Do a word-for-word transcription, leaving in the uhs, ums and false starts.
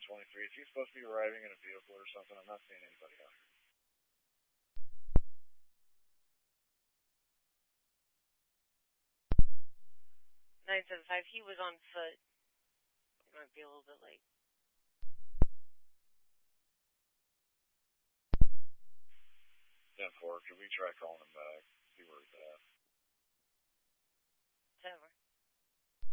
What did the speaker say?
twenty-three. Is he supposed to be arriving in a vehicle or something? I'm not seeing anybody out here. nine seven five, he was on foot. He might be a little bit late. ten four, could we try calling him back? See where he's at.